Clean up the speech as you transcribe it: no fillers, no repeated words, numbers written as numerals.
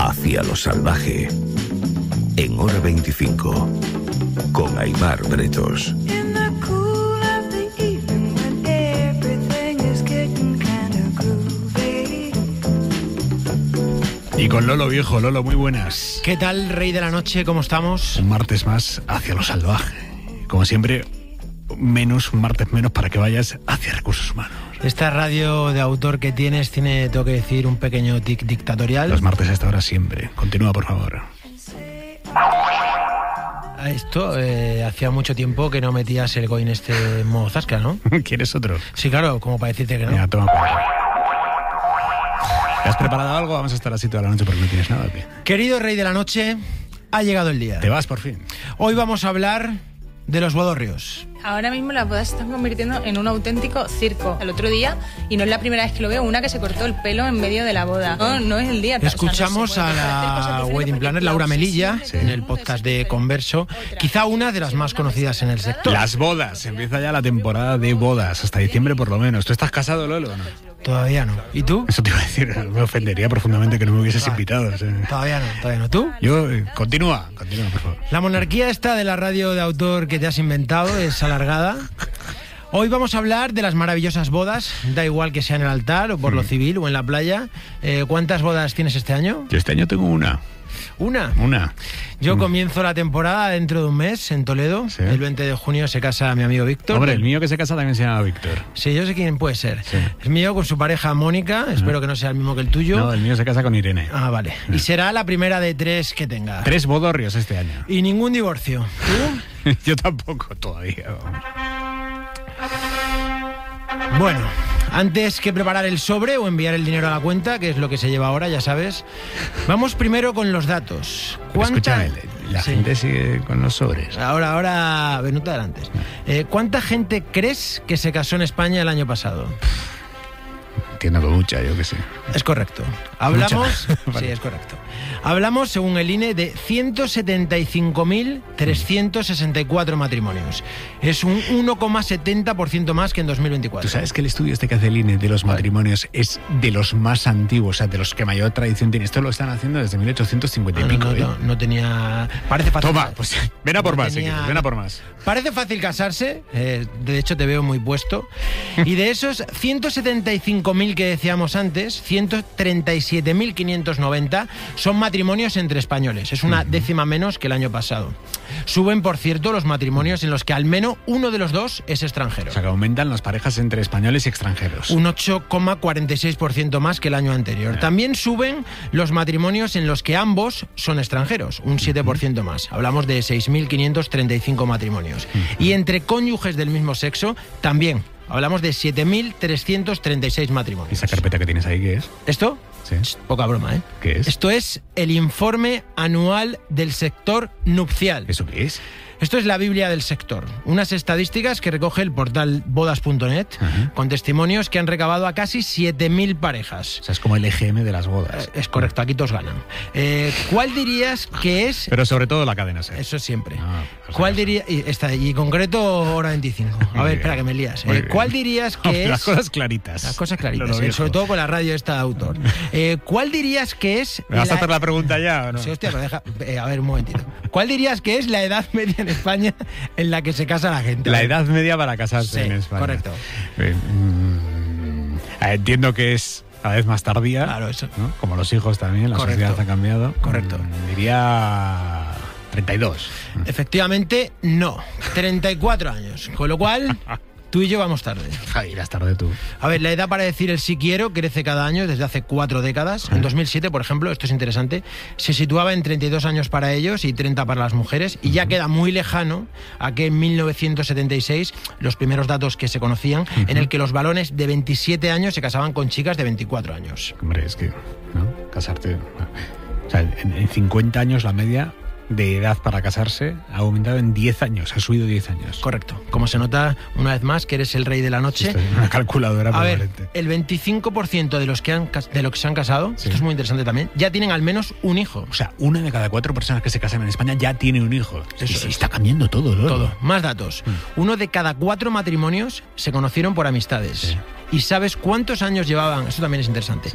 Hacia lo salvaje. En Hora 25. Con Aimar Bretos. Y con Lolo Viejo. Lolo, muy buenas. ¿Qué tal, Rey de la Noche? ¿Cómo estamos? Un martes más hacia lo salvaje. Como siempre, un martes menos para que vayas hacia recursos humanos. Esta radio de autor que tienes tiene, tengo que decir, un pequeño tic dictatorial. Los martes a esta hora siempre. Continúa, por favor. Esto, hacía mucho tiempo que no metías el coin en modo zasca, ¿no? ¿Quieres otro? Sí, claro, como para decirte que no. Mira, toma. ¿Te has preparado algo? Vamos a estar así toda la noche porque no tienes nada, ¿o qué? Querido Rey de la Noche, ha llegado el día. ¿Te vas por fin? Hoy vamos a hablar de los bodorrios. Ahora mismo las bodas se están convirtiendo en un auténtico circo. El otro día, y no es la primera vez que lo veo, una que se cortó el pelo en medio de la boda. No es el día. Escuchamos a la wedding planner Laura Melilla en el podcast de Converso, quizá una de las más conocidas en el sector. Las bodas. Empieza ya la temporada de bodas, hasta diciembre por lo menos. ¿Tú estás casado, Lolo, o no? Todavía no. ¿Y tú? Eso te iba a decir, me ofendería profundamente que no me hubieses invitado. Todavía no. ¿Tú? Yo, continúa, por favor. La monarquía esta de la radio de autor que te has inventado es alargada. Hoy vamos a hablar de las maravillosas bodas, da igual que sea en el altar o por lo civil o en la playa. ¿Cuántas bodas tienes este año? Yo este año tengo una. ¿Una? Yo comienzo la temporada dentro de un mes en Toledo. Sí. El 20 de junio se casa mi amigo Víctor. Hombre, el mío que se casa también se llama Víctor. Sí, yo sé quién puede ser. Sí. Es mío con su pareja Mónica, espero que no sea el mismo que el tuyo. No, el mío se casa con Irene. Ah, vale. Y será la primera de 3 que tenga. 3 bodorrios este año. Y ningún divorcio. ¿Tú? Yo tampoco todavía. Bueno, antes que preparar el sobre o enviar el dinero a la cuenta, que es lo que se lleva ahora, ya sabes, vamos primero con los datos. Escucha, la gente sigue con los sobres. Ahora, no te adelantes. ¿Cuánta gente crees que se casó en España el año pasado? Entiendo que mucha, yo que sé. Es correcto. Hablamos... Vale. Sí, es correcto. Hablamos, según el INE, de 175.364 matrimonios. Es un 1,70% más que en 2024. ¿Tú sabes que el estudio este que hace el INE de los matrimonios es de los más antiguos, o sea, de los que mayor tradición tiene? Esto lo están haciendo desde 1850 y pico. No tenía... Parece fácil. Toma, pues ven a por más, si quieres, ven a por más. Parece fácil casarse, de hecho te veo muy puesto. Y de esos 175.000 que decíamos antes, 137.590 son matrimonios entre españoles. Es una décima menos que el año pasado. Suben, por cierto, los matrimonios en los que al menos uno de los dos es extranjero. O sea, que aumentan las parejas entre españoles y extranjeros. Un 8,46% más que el año anterior. También suben los matrimonios en los que ambos son extranjeros, un 7% más. Hablamos de 6.535 matrimonios. Y entre cónyuges del mismo sexo, también. Hablamos de 7.336 matrimonios. ¿Y esa carpeta que tienes ahí qué es? ¿Esto? Sí. Poca broma, ¿eh? ¿Qué es? Esto es el informe anual del sector nupcial. ¿Eso qué es? Esto es la Biblia del sector. Unas estadísticas que recoge el portal bodas.net con testimonios que han recabado a casi 7.000 parejas. O sea, es como el EGM de las bodas. Es correcto, aquí todos ganan. ¿Cuál dirías que es...? Pero sobre todo la cadena SER. Eso siempre. Pues ¿Cuál dirías...? Y en concreto, hora 25. A ver, espera que me lías. ¿Cuál dirías que es...? Las cosas claritas. Las cosas claritas, sobre todo con la radio esta de autor. ¿Cuál dirías que es...? ¿Me vas a hacer la pregunta ya o no? Sí, hostia, pero deja... a ver, un momentito. ¿Cuál dirías que es la edad media en España en la que se casa la gente? La edad media para casarse en España. Correcto. Entiendo que es cada vez más tardía. Claro, eso. ¿No? Como los hijos también, la sociedad ha cambiado. Correcto. Diría 32. Efectivamente, no. 34 años. Con lo cual... Tú y yo vamos tarde. Irás tarde tú. A ver, la edad para decir el sí quiero crece cada año desde hace 4 décadas. En 2007, por ejemplo, esto es interesante, se situaba en 32 años para ellos y 30 para las mujeres. Y ya queda muy lejano a que en 1976, los primeros datos que se conocían, en el que los varones de 27 años se casaban con chicas de 24 años. Hombre, es que, ¿no? Casarte... O sea, en 50 años la media de edad para casarse ha aumentado en 10 años, ha subido 10 años. Correcto. Como se nota una vez más que eres el rey de la noche. Esto es una calculadora permanente. A ver, el 25% de los que se han casado, esto es muy interesante también, ya tienen al menos un hijo. O sea, 1 de cada 4 personas que se casan en España ya tiene un hijo. Eso está cambiando todo, ¿no? Todo. Más datos. 1 de cada 4 matrimonios se conocieron por amistades. Sí. ¿Y sabes cuántos años llevaban? Eso también es interesante.